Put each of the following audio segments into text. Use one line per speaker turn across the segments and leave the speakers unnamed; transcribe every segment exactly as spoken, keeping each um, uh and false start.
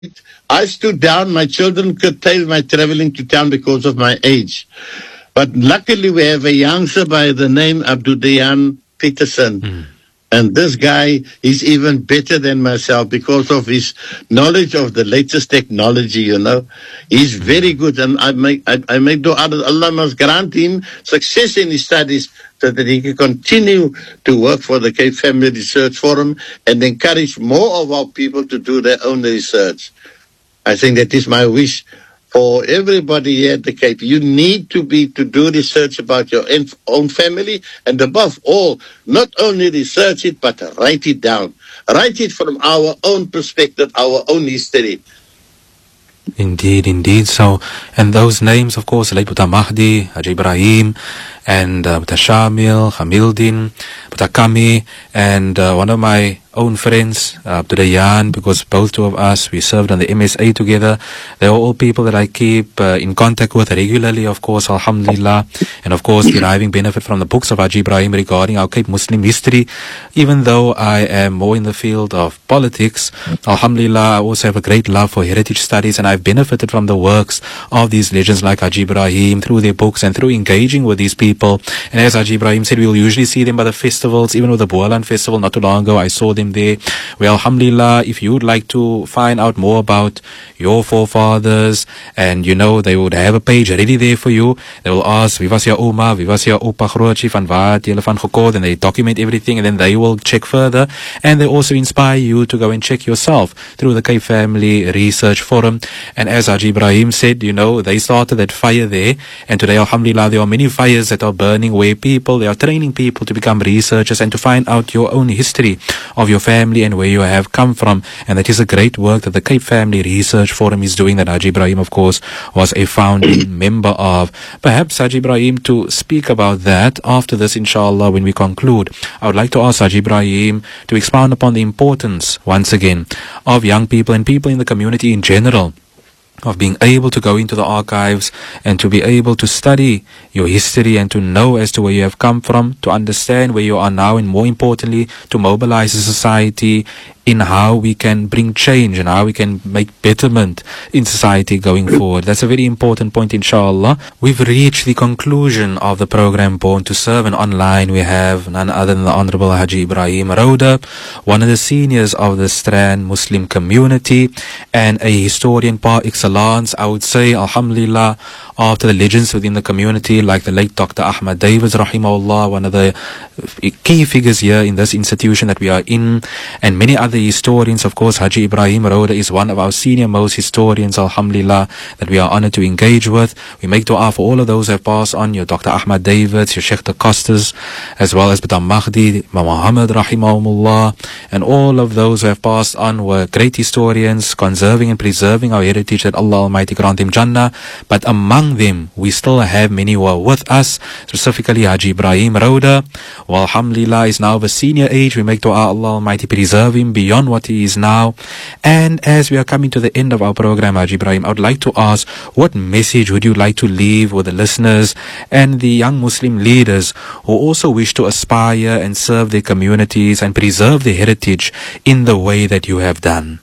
I stood down. My children curtailed my traveling to town because of my age. But luckily, we have a youngster by the name Abdudayan Peterson.
Mm.
And this guy is even better than myself because of his knowledge of the latest technology, you know. He's very good. And I make, I, I make dua that Allah must grant him success in his studies so that he can continue to work for the Cape Family Research Forum and encourage more of our people to do their own research. I think that is my wish for everybody here at the Cape. You need to be to do research about your own family, and above all, not only research it, but write it down. Write it from our own perspective, our own history.
Indeed, indeed. So, and those names, of course, like Buta Mahdi, Haji Ibrahim, and uh, Buta Shamil, Hamildin, Buta Kami, and uh, one of my own friends, uh, Abdudayan, because both two of us, we served on the M S A together. They are all people that I keep uh, in contact with regularly, of course, alhamdulillah, and of course deriving benefit from the books of Haji Ibrahim regarding our Cape Muslim history. Even though I am more in the field of politics, alhamdulillah, I also have a great love for heritage studies, and I've benefited from the works of these legends like Haji Ibrahim through their books and through engaging with these people. And as Haji Ibrahim said, we will usually see them by the festivals. Even with the Boalan festival not too long ago, I saw them there. Well, alhamdulillah, if you would like to find out more about your forefathers, and you know, they would have a page ready there for you. They will ask, wie was jou oma, wie was jou opa grootjie, van waar het julle van gekom, and they document everything, and then they will check further, and they also inspire you to go and check yourself through the Cape Family Research Forum. And as Haji Ibrahim said, you know, they started that fire there, and today, alhamdulillah, there are many fires that are burning where people, they are training people to become researchers and to find out your own history of your family and where you have come from. And that is a great work that the Cape Family Research Forum is doing, that Haji Ibrahim, of course, was a founding member of. Perhaps Haji Ibrahim, to speak about that after this, inshallah, when we conclude. I would like to ask Haji Ibrahim to expound upon the importance, once again, of young people and people in the community in general, of being able to go into the archives and to be able to study your history and to know as to where you have come from, to understand where you are now, and more importantly, to mobilize the society in how we can bring change and how we can make betterment in society going forward. That's a very important point, inshallah. We've reached the conclusion of the program Born to Serve, and online we have none other than the Honorable Haji Ibrahim Rauda, one of the seniors of the Strand Muslim community and a historian par excellence, I would say, alhamdulillah, after the legends within the community like the late Doctor Ahmad Davids, rahimahullah, one of the key figures here in this institution that we are in, and many other historians. Of course, Haji Ibrahim Rauda is one of our senior most historians, alhamdulillah, that we are honored to engage with. We make dua for all of those who have passed on, your Doctor Ahmad Davids, your Sheikh Costas, as well as Buta Mahdi, Muhammad, rahimahumullah, and all of those who have passed on were great historians, conserving and preserving our heritage, that Allah Almighty grant them Jannah. But among them, we still have many who are with us, specifically Haji Ibrahim Rauda, who alhamdulillah is now of a senior age. We make dua Allah Almighty preserve him beyond what he is now. And as we are coming to the end of our program, Haji Ibrahim, I would like to ask, what message would you like to leave with the listeners and the young Muslim leaders who also wish to aspire and serve their communities and preserve their heritage in the way that you have done?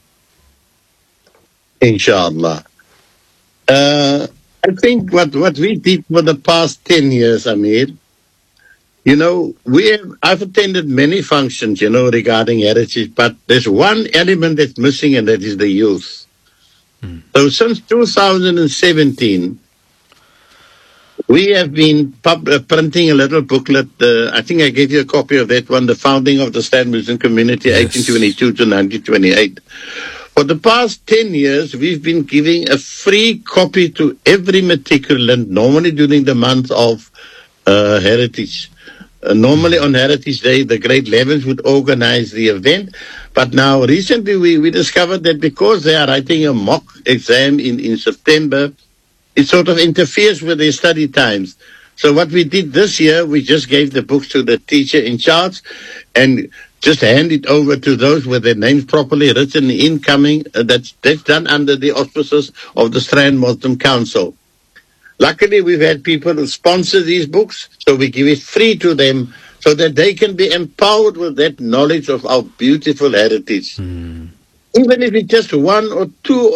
Inshallah. Uh, I think what, what we did for the past ten years, Amir, you know, we have, I've attended many functions, you know, regarding heritage, but there's one element that's missing, and that is the youth. Mm. So since two thousand seventeen, we have been pub- uh, printing a little booklet. Uh, I think I gave you a copy of that one, The Founding of the Strand Muslim Community, yes. eighteen twenty-two to nineteen twenty-eight. For the past ten years, we've been giving a free copy to every matriculant, normally during the month of uh, Heritage. Uh, normally on Heritage Day, the grade elevens would organize the event. But now, recently, we, we discovered that because they are writing a mock exam in, in September, it sort of interferes with their study times. So what we did this year, we just gave the books to the teacher in charge and just hand it over to those with their names properly written incoming. Uh, that's, that's done under the auspices of the Strand Muslim Council. Luckily, we've had people who sponsor these books, so we give it free to them so that they can be empowered with that knowledge of our beautiful heritage.
Mm.
even if it's just one or two